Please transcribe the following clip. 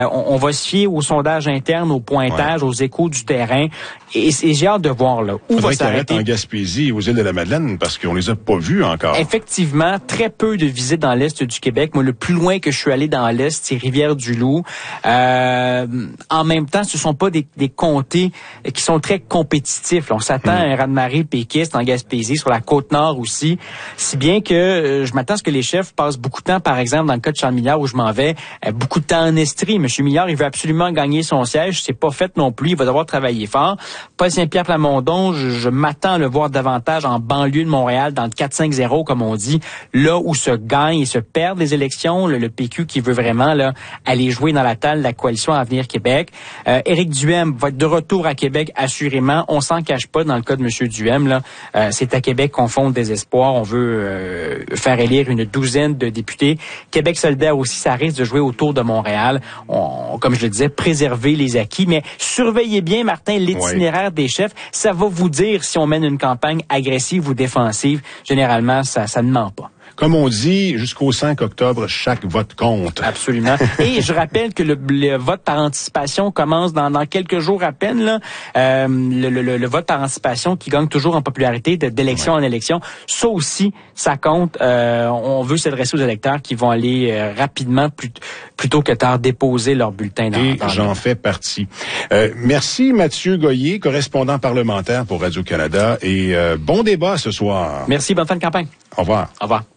On va se fier au sondage interne, au pointage, aux échos du terrain. Et j'ai hâte de voir là où va s'arrêter. En Gaspésie, aux îles de la Madeleine, parce qu'on les a pas vus encore. Effectivement, très peu de visites dans l'est du Québec. Moi, le plus loin que je suis allé dans l'est, c'est Rivière-du-Loup. En même temps, ce sont pas des comtés qui sont très compétitifs. Là, on s'attend à un raz-de-marée péquiste en Gaspésie, sur la Côte-Nord aussi. Si bien que je m'attends à ce que les chefs passent beaucoup de temps, par exemple, dans le cas de Charles Milliard où je m'en vais, beaucoup de temps en Estrie. Monsieur Milliard, il veut absolument gagner son siège. C'est pas fait non plus. Il va devoir travailler fort. Paul Saint-Pierre Plamondon, je m'attends à le voir davantage en banlieue de Montréal, dans le 4-5-0, comme on dit, là où se gagnent et se perdent les élections. Le PQ qui veut vraiment là aller jouer dans la table de la coalition Avenir Québec. Éric Duhem va être de retour à Québec, assurément. On s'en cache pas dans le cas de Monsieur Duhem. Là, c'est à Québec qu'on fonde des espoirs. On veut faire élire une douzaine de députés. Québec solidaire aussi, ça risque de jouer autour de Montréal. Comme je le disais, préserver les acquis. Mais surveillez bien, Martin, l'itinéraire des chefs. Ça va vous dire si on mène une campagne agressive ou défensive. Généralement, ça ne ment pas. Comme on dit, jusqu'au 5 octobre, chaque vote compte. Absolument. Et je rappelle que le vote par anticipation commence dans quelques jours à peine. Là. Le vote par anticipation qui gagne toujours en popularité d'élection en élection. Ça aussi, ça compte. On veut s'adresser aux électeurs qui vont aller rapidement, plutôt que tard, déposer leur bulletin Et j'en fais partie. Merci Mathieu Goyer, correspondant parlementaire pour Radio-Canada. Et bon débat ce soir. Merci, bonne fin de campagne. Au revoir. Au revoir.